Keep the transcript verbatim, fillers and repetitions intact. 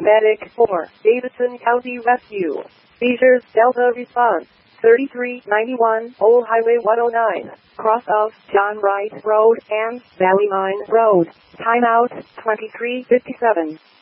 Medic four, Davidson County Rescue. Seizures Delta response. thirty-three ninety-one Old Highway one oh nine, cross of John Wright Road and Valley Mine Road. Timeout twenty-three fifty-seven.